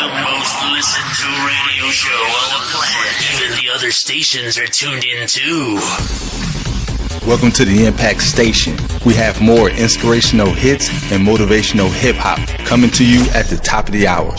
the most listened to radio show on the planet. Even the other stations are tuned in too. Welcome to the Impact Station. We have more inspirational hits and motivational hip-hop coming to you at the top of the hour.